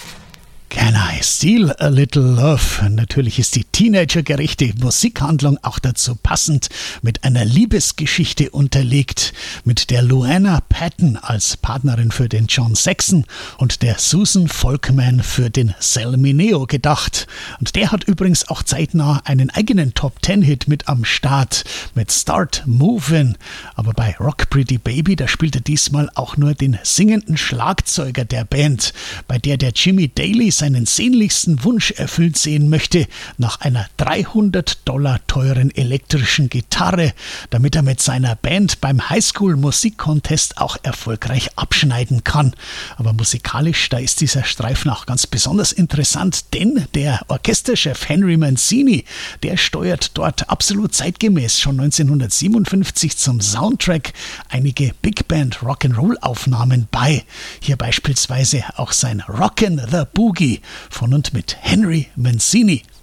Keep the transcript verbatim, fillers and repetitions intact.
Can I Steal a Little Love? Natürlich ist die teenagergerechte Musikhandlung auch dazu passend, mit einer Liebesgeschichte unterlegt, mit der Luana Patton als Partnerin für den John Saxon und der Susan Folkman für den Sal Mineo gedacht. Und der hat übrigens auch zeitnah einen eigenen Top-Ten-Hit mit am Start, mit Start Movin'. Aber bei Rock Pretty Baby, da spielt er diesmal auch nur den singenden Schlagzeuger der Band, bei der der Jimmy Daly seinen sehnlichsten Wunsch erfüllt sehen möchte, nach einer dreihundert Dollar teuren elektrischen Gitarre, damit er mit seiner Band beim Highschool-Musik-Contest auch erfolgreich abschneiden kann. Aber musikalisch, da ist dieser Streifen auch ganz besonders interessant, denn der Orchesterchef Henry Mancini, der steuert dort absolut zeitgemäß schon neunzehnhundertsiebenundfünfzig zum Soundtrack einige Big Band Rock'n'Roll-Aufnahmen bei. Hier beispielsweise auch sein Rockin' the Boogie von und mit Henry Mancini.